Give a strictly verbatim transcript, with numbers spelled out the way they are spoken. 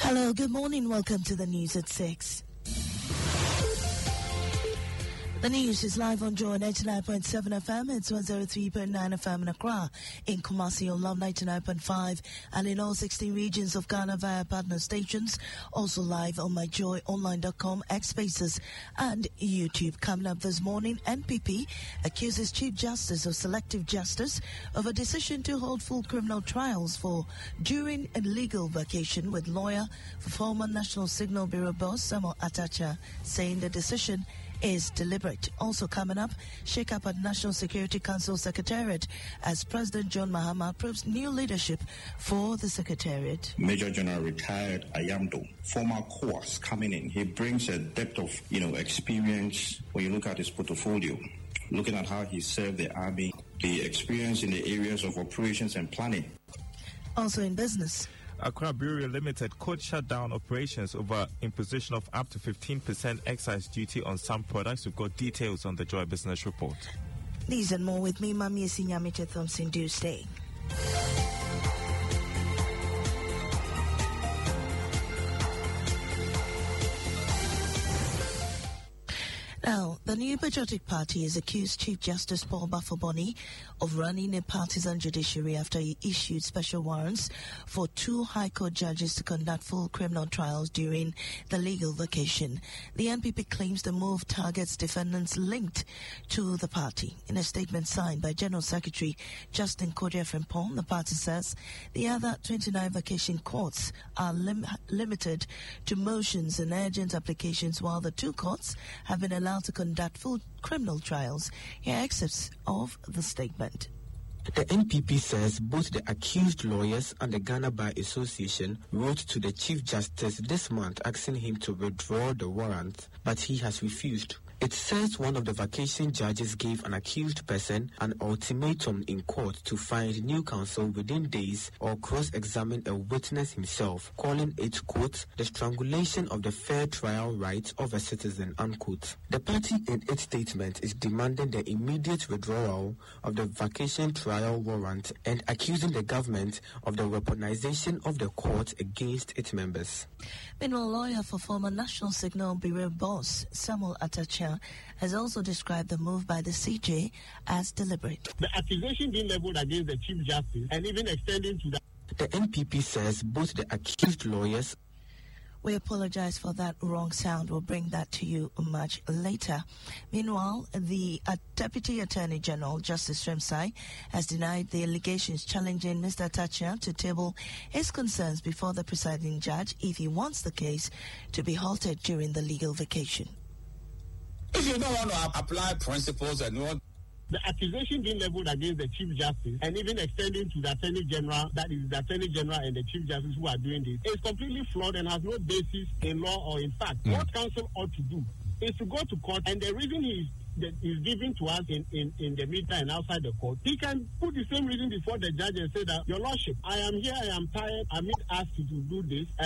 Hello, good morning. Welcome to the news at six. The news is live on Joy ninety-nine point seven F M. It's one oh three point nine F M in Accra. In Kumasi on Love ninety-nine point five and in all sixteen regions of Ghana via partner stations. Also live on my joy online dot com, X Spaces and YouTube. Coming up this morning, N P P accuses Chief Justice of Selective Justice of a decision to hold full criminal trials for during a legal vacation, with lawyer for former National Signal Bureau boss Samuel Atacha saying the decision is deliberate. Also coming up, shake up at National Security Council Secretariat as President John Mahama proves new leadership for the Secretariat. Major General retired Ayamdo, former C O A S, coming in. He brings a depth of, you know, experience when you look at his portfolio, looking at how he served the army, the experience in the areas of operations and planning. Also in business, Accra Brewery Limited could shut down operations over imposition of up to fifteen percent excise duty on some products. We've got details on the Joy Business Report. These and more with me, Mami Esinyamite Thompson. Do stay. Now, the New Patriotic Party has accused Chief Justice Paul Bafoboni of running a partisan judiciary after he issued special warrants for two High Court judges to conduct full criminal trials during the legal vacation. The N P P claims the move targets defendants linked to the party. In a statement signed by General Secretary Justin Kodia Frimpong, the party says the other twenty-nine vacation courts are lim- limited to motions and urgent applications, while the two courts have been allowed to conduct full criminal trials. Here are excerpts of the statement. The N P P says both the accused lawyers and the Ghana Bar Association wrote to the Chief Justice this month asking him to withdraw the warrant, but he has refused. It says one of the vacation judges gave an accused person an ultimatum in court to find new counsel within days or cross-examine a witness himself, calling it, quote, the strangulation of the fair trial rights of a citizen, unquote. The party in its statement is demanding the immediate withdrawal of the vacation trial warrant and accusing the government of the weaponization of the court against its members. Meanwhile, lawyer for former National Signal Bureau boss Samuel Atacha has also described the move by the C J as deliberate. The accusation being leveled against the Chief Justice and even extending to the... The N P P says both the accused lawyers... We apologize for that wrong sound. We'll bring that to you much later. Meanwhile, the uh, Deputy Attorney General, Justice Shremsai, has denied the allegations challenging Mister Atacha to table his concerns before the presiding judge if he wants the case to be halted during the legal vacation. If you don't want to apply principles and what the accusation being leveled against the Chief Justice and even extending to the Attorney General, that is the Attorney General and the Chief Justice who are doing this, is completely flawed and has no basis in law or in fact. Mm. What counsel ought to do is to go to court, and the reason he is that is given to us in, in, in the media and outside the court, he can put the same reason before the judge and say that, Your Lordship, I am here, I am tired, I am asked to do this.